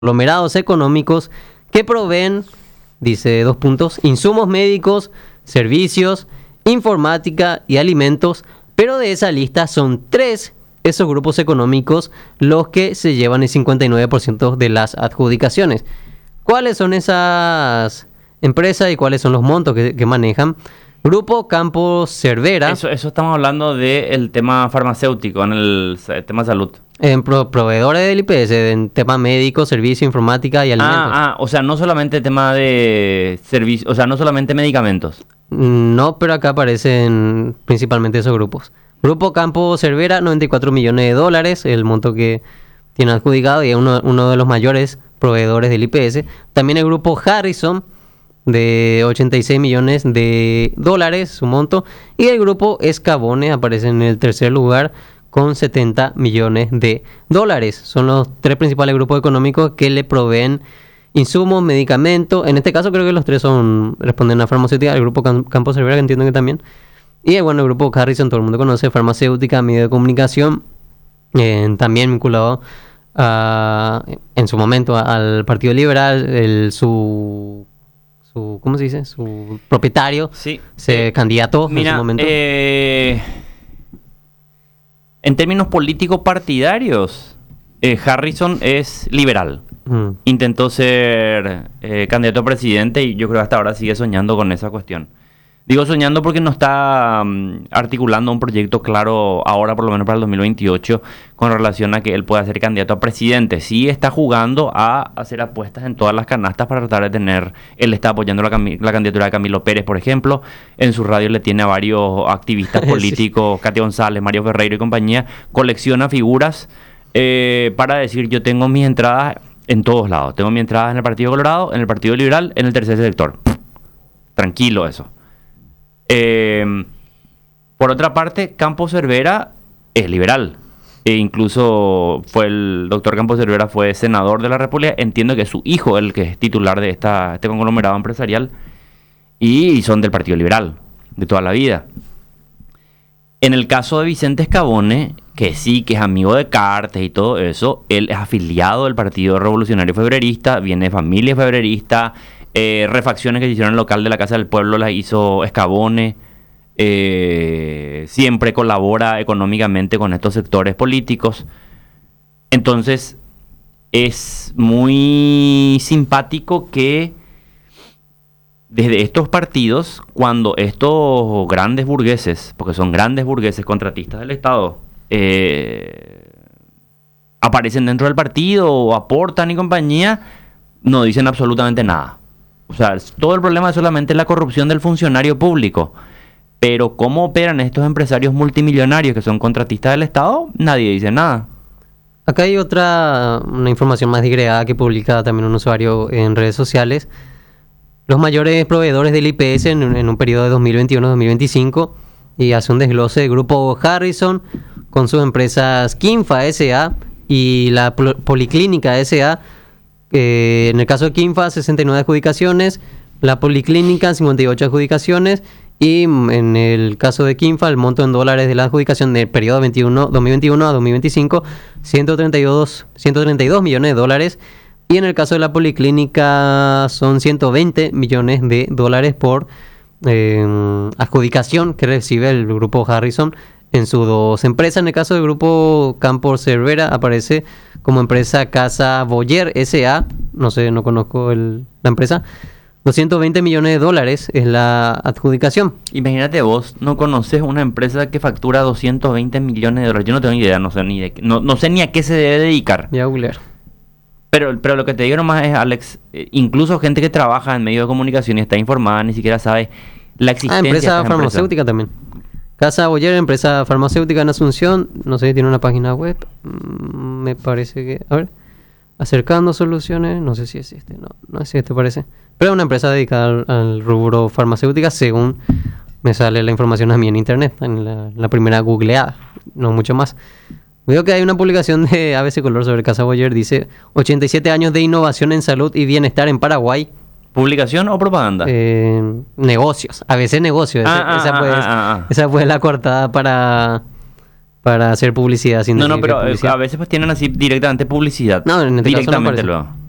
conglomerados económicos que proveen, dice 2 puntos, insumos médicos, servicios, informática y alimentos, pero de esa lista son 3 esos grupos económicos los que se llevan el 59% de las adjudicaciones. ¿Cuáles son esas empresas y cuáles son los montos que manejan? Grupo Campos Cervera. Eso estamos hablando del tema farmacéutico, en el tema salud. En proveedores del IPS, en tema médico, servicio, informática y alimentos. O sea, no solamente tema de servicio, o sea, no solamente medicamentos. No, pero acá aparecen principalmente esos grupos. Grupo Campo Cervera, 94 millones de dólares, el monto que tiene adjudicado y es uno de los mayores proveedores del IPS. También el Grupo Harrison, de 86 millones de dólares, su monto. Y el Grupo Escabone aparece en el tercer lugar con 70 millones de dólares. Son los 3 principales grupos económicos que le proveen insumos, medicamentos. En este caso creo que los 3 responden a farmacéutica. El Grupo Campo Cervera, que entiendo que también. Y bueno, el Grupo Harrison, todo el mundo conoce, farmacéutica, medio de comunicación, también vinculado en su momento al Partido Liberal. Su ¿cómo se dice? Su propietario se candidató en su momento. En términos políticos partidarios, Harrison es liberal. Intentó ser candidato a presidente y yo creo que hasta ahora sigue soñando con esa cuestión. Digo soñando porque no está articulando un proyecto claro ahora, por lo menos para el 2028, con relación a que él pueda ser candidato a presidente. Sí está jugando a hacer apuestas en todas las canastas para tratar de tener... Él está apoyando la candidatura de Camilo Pérez, por ejemplo. En su radio le tiene a varios activistas políticos, sí. Katia González, Mario Ferreiro y compañía. Colecciona figuras para decir, yo tengo mis entradas en todos lados. Tengo mis entradas en el Partido Colorado, en el Partido Liberal, en el tercer sector. Tranquilo eso. Por otra parte, Campos Cervera es liberal. Incluso el doctor Campos Cervera fue senador de la República. Entiendo que es su hijo el que es titular de este conglomerado empresarial. Y son del Partido Liberal, de toda la vida. En el caso de Vicente Escabone, que sí, que es amigo de Cartes y todo eso, él es afiliado del Partido Revolucionario Febrerista, viene de familia febrerista. Refacciones que se hicieron en el local de la Casa del Pueblo las hizo Escabone. Siempre colabora económicamente con estos sectores políticos. Entonces es muy simpático que desde estos partidos, cuando estos grandes burgueses, porque son grandes burgueses contratistas del Estado, aparecen dentro del partido o aportan y compañía, no dicen absolutamente nada. O sea, todo el problema es solamente la corrupción del funcionario público. Pero cómo operan estos empresarios multimillonarios que son contratistas del Estado, nadie dice nada. Acá hay una información más digregada que publica también un usuario en redes sociales. Los mayores proveedores del IPS en un periodo de 2021-2025, y hace un desglose del Grupo Harrison con sus empresas Kinfa S.A. y la Policlínica S.A. En el caso de Kinfa, 69 adjudicaciones, la Policlínica, 58 adjudicaciones, y en el caso de Kinfa, el monto en dólares de la adjudicación del periodo 2021 a 2025, 132 millones de dólares, y en el caso de la Policlínica son 120 millones de dólares por adjudicación que recibe el Grupo Harrison en sus 2 empresas. En el caso del Grupo Campos Cervera aparece como empresa Casa Boyer S.A. No conozco la empresa. 220 millones de dólares es la adjudicación. Imagínate vos, no conoces una empresa que factura 220 millones de dólares. Yo no tengo ni idea, no sé ni a qué se debe dedicar. Voy a googlear. Pero lo que te digo nomás es, Alex, incluso gente que trabaja en medios de comunicación y está informada, ni siquiera sabe la existencia empresa de esta farmacéutica también. Casa Boyer, empresa farmacéutica en Asunción, no sé si tiene una página web, me parece que, a ver, Acercando Soluciones, no sé si es no es este parece, pero es una empresa dedicada al rubro farmacéutica, según me sale la información a mí en internet, en la primera googleada, no mucho más. Veo que hay una publicación de ABC Color sobre Casa Boyer, dice 87 años de innovación en salud y bienestar en Paraguay. ¿Publicación o propaganda? Negocios, a veces negocios. Esa fue la cortada para hacer publicidad. Pero publicidad. A veces pues tienen así directamente publicidad. No, en este directamente caso no luego.